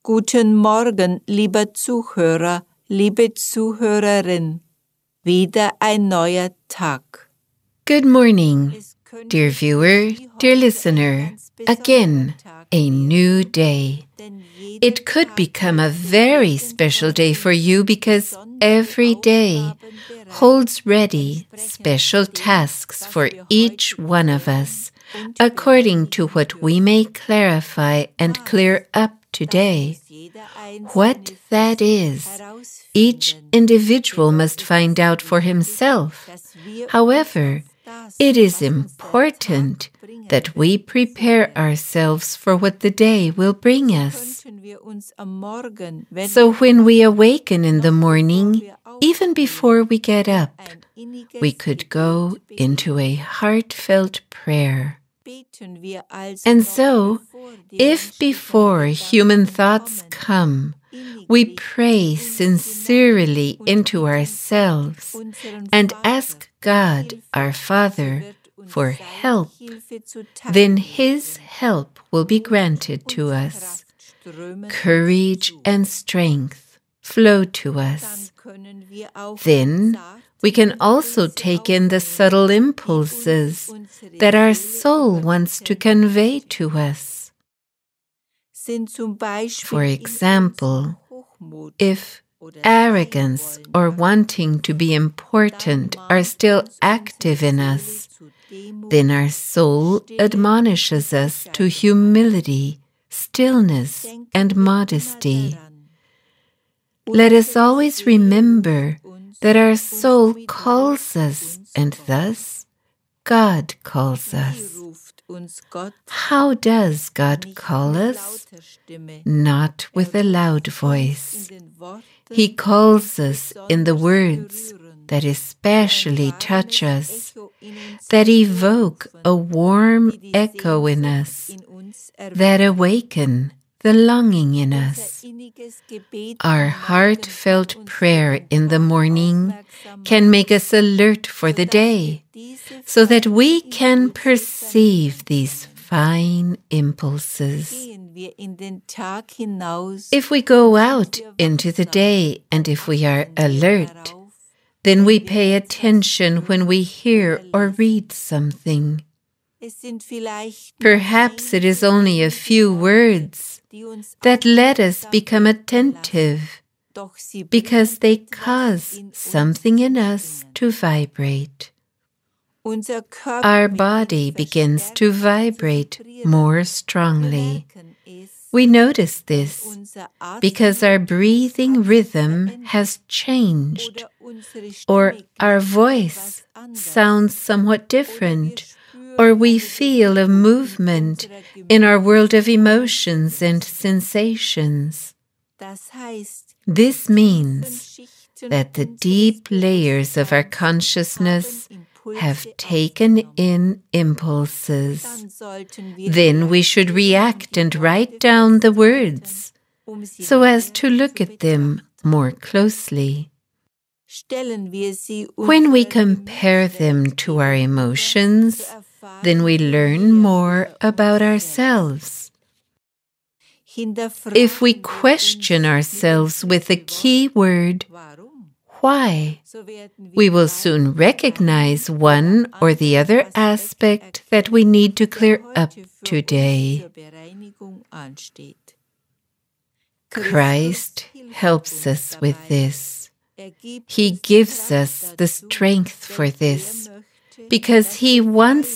Guten Morgen, lieber Zuhörer, liebe Zuhörerin. Wieder ein neuer Tag. Good morning, dear viewer, dear listener. Again, a new day. It could become a very special day for you because every day holds ready special tasks for each one of us, according to what we may clarify and clear up today. What that is, each individual must find out for himself. However, it is important that we prepare ourselves for what the day will bring us. So when we awaken in the morning, even before we get up, we could go into a heartfelt prayer. And so, if before human thoughts come, we pray sincerely into ourselves and ask God, our Father, for help, then His help will be granted to us. Courage and strength flow to us. Then we can also take in the subtle impulses that our soul wants to convey to us. For example, if arrogance or wanting to be important are still active in us, then our soul admonishes us to humility, stillness, and modesty. Let us always remember that our soul calls us, and thus God calls us. How does God call us? Not with a loud voice. He calls us in the words that especially touch us, that evoke a warm echo in us, that awaken the longing in us. Our heartfelt prayer in the morning can make us alert for the day, so that we can perceive these fine impulses. If we go out into the day and if we are alert, then we pay attention when we hear or read something. Perhaps it is only a few words that let us become attentive, because they cause something in us to vibrate. Our body begins to vibrate more strongly. We notice this because our breathing rhythm has changed, or our voice sounds somewhat different, or we feel a movement in our world of emotions and sensations. This means that the deep layers of our consciousness have taken in impulses. Then we should react and write down the words so as to look at them more closely. When we compare them to our emotions, then we learn more about ourselves. If we question ourselves with the key word, why, we will soon recognize one or the other aspect that we need to clear up today. Christ helps us with this. He gives us the strength for this, because He wants